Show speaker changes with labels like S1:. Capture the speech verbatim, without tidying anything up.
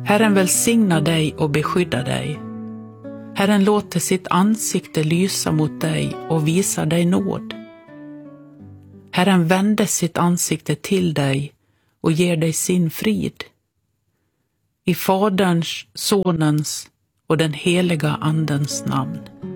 S1: Herren välsigna dig och beskydda dig. Herren låter sitt ansikte lysa mot dig och visa dig nåd. Herren vände sitt ansikte till dig och ger dig sin frid. I Faderns, Sonens och den heliga Andens namn.